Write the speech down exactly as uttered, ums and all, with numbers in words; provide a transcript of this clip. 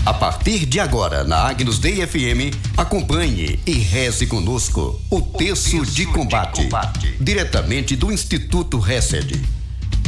A partir de agora, na Agnus Dei F M, acompanhe e reze conosco o Terço de Combate, diretamente do Instituto Hesed.